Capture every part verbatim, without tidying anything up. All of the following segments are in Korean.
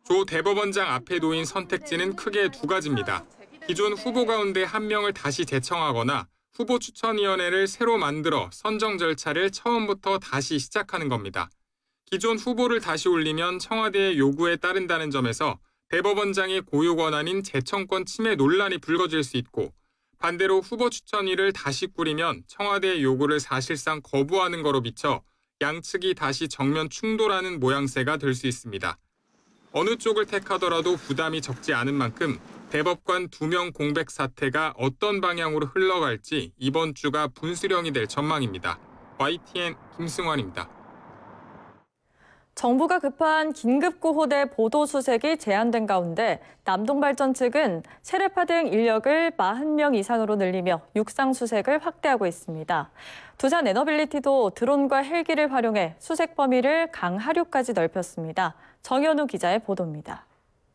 조 대법원장 앞에 놓인 선택지는 크게 두 가지입니다. 기존 후보 가운데 한 명을 다시 제청하거나 후보 추천위원회를 새로 만들어 선정 절차를 처음부터 다시 시작하는 겁니다. 기존 후보를 다시 올리면 청와대의 요구에 따른다는 점에서 대법원장의 고유 권한인 제청권 침해 논란이 불거질 수 있고, 반대로 후보 추천위를 다시 꾸리면 청와대의 요구를 사실상 거부하는 거로 비쳐 양측이 다시 정면 충돌하는 모양새가 될 수 있습니다. 어느 쪽을 택하더라도 부담이 적지 않은 만큼 대법관 두 명 공백 사태가 어떤 방향으로 흘러갈지 이번 주가 분수령이 될 전망입니다. 와이티엔 김승환입니다. 정부가 급한 긴급구호대 보도 수색이 제한된 가운데 남동발전 측은 세례파 등 인력을 사십 명 이상으로 늘리며 육상 수색을 확대하고 있습니다. 두산 에너빌리티도 드론과 헬기를 활용해 수색 범위를 강하류까지 넓혔습니다. 정현우 기자의 보도입니다.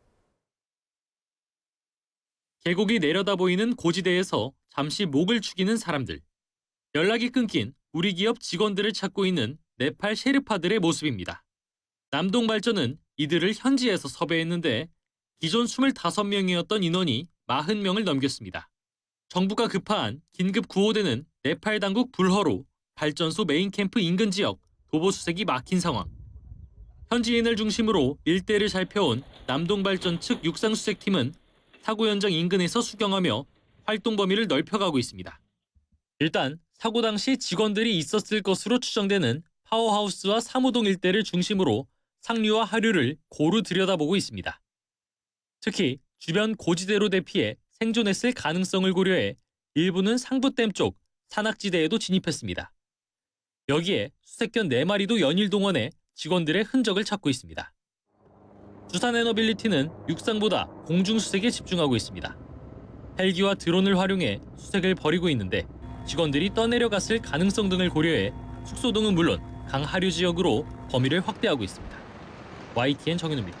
계곡이 내려다 보이는 고지대에서 잠시 목을 축이는 사람들. 연락이 끊긴 우리 기업 직원들을 찾고 있는 네팔 셰르파들의 모습입니다. 남동발전은 이들을 현지에서 섭외했는데 기존 이십오 명이었던 인원이 사십 명을 넘겼습니다. 정부가 급파한 긴급 구호대는 네팔 당국 불허로 발전소 메인 캠프 인근 지역 도보 수색이 막힌 상황. 현지인을 중심으로 일대를 살펴온 남동발전 측 육상수색팀은 사고 현장 인근에서 수경하며 활동 범위를 넓혀가고 있습니다. 일단 사고 당시 직원들이 있었을 것으로 추정되는 파워하우스와 사무동 일대를 중심으로 상류와 하류를 고루 들여다보고 있습니다. 특히 주변 고지대로 대피해 생존했을 가능성을 고려해 일부는 상부댐 쪽 산악지대에도 진입했습니다. 여기에 수색견 네 마리도 연일 동원해 직원들의 흔적을 찾고 있습니다. 두산 에너빌리티는 육상보다 공중 수색에 집중하고 있습니다. 헬기와 드론을 활용해 수색을 벌이고 있는데 직원들이 떠내려갔을 가능성 등을 고려해 숙소동은 물론 강하류 지역으로 범위를 확대하고 있습니다. 와이티엔 정현우입니다.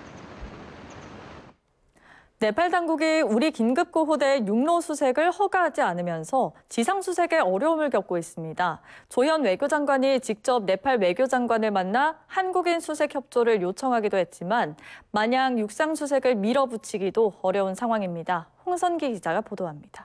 네팔 당국이 우리 긴급구호대 육로 수색을 허가하지 않으면서 지상 수색에 어려움을 겪고 있습니다. 조현 외교장관이 직접 네팔 외교장관을 만나 한국인 수색 협조를 요청하기도 했지만 마냥 육상 수색을 밀어붙이기도 어려운 상황입니다. 홍선기 기자가 보도합니다.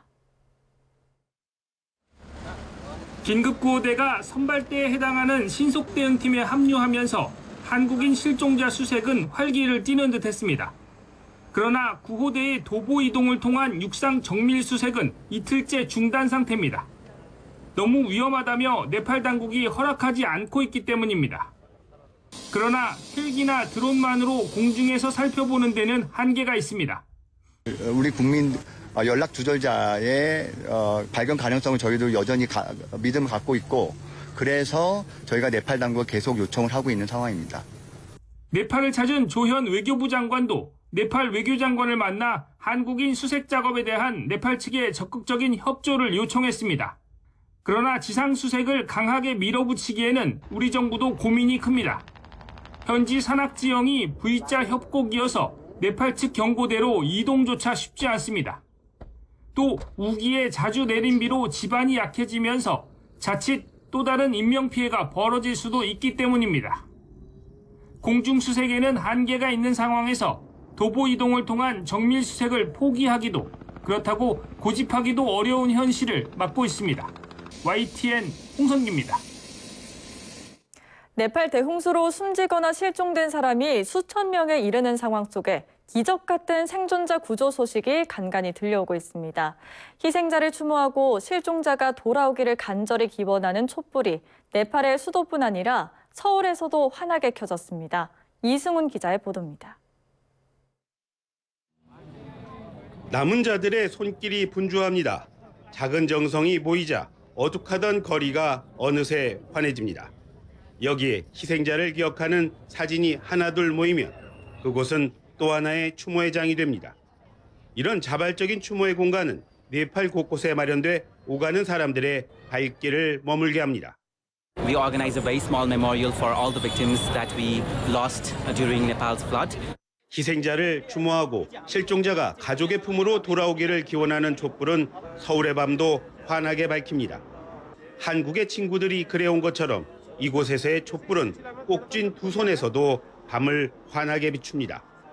긴급구호대가 선발대에 해당하는 신속대응팀에 합류하면서 한국인 실종자 수색은 활기를 띠는 듯했습니다. 그러나 구호대의 도보 이동을 통한 육상 정밀 수색은 이틀째 중단 상태입니다. 너무 위험하다며 네팔 당국이 허락하지 않고 있기 때문입니다. 그러나 헬기나 드론만으로 공중에서 살펴보는 데는 한계가 있습니다. 우리 국민 연락 두절자의 발견 가능성을 저희도 여전히 믿음을 갖고 있고, 그래서 저희가 네팔 당국에 계속 요청을 하고 있는 상황입니다. 네팔을 찾은 조현 외교부 장관도 네팔 외교장관을 만나 한국인 수색 작업에 대한 네팔 측의 적극적인 협조를 요청했습니다. 그러나 지상 수색을 강하게 밀어붙이기에는 우리 정부도 고민이 큽니다. 현지 산악 지형이 V자 협곡이어서 네팔 측 경고대로 이동조차 쉽지 않습니다. 또 우기에 자주 내린 비로 지반이 약해지면서 자칫 또 다른 인명피해가 벌어질 수도 있기 때문입니다. 공중 수색에는 한계가 있는 상황에서 도보 이동을 통한 정밀 수색을 포기하기도, 그렇다고 고집하기도 어려운 현실을 맞고 있습니다. 와이티엔 홍선기입니다. 네팔 대홍수로 숨지거나 실종된 사람이 수천 명에 이르는 상황 속에 기적 같은 생존자 구조 소식이 간간히 들려오고 있습니다. 희생자를 추모하고 실종자가 돌아오기를 간절히 기원하는 촛불이 네팔의 수도뿐 아니라 서울에서도 환하게 켜졌습니다. 이승훈 기자의 보도입니다. 남은 자들의 손길이 분주합니다. 작은 정성이 모이자 어둑하던 거리가 어느새 환해집니다. 여기에 희생자를 기억하는 사진이 하나둘 모이면 그곳은 또 하나의 추모의 장이 됩니다. 이런 자발적인 추모의 공간은 네팔 곳곳에 마련돼 오가는 사람들의 발길을 머물게 합니다. We organize a very small memorial for all the victims that we lost during Nepal's flood. 희생자를 추모하고 실종자가 가족의 품으로 돌아오기를 기원하는 촛불은 서울의 밤도 환하게 밝힙니다. 한국의 친구들이 그래온 것처럼 이곳에서의 촛불은 꼭 쥔 두 손에서도 밤을 환하게 비춥니다.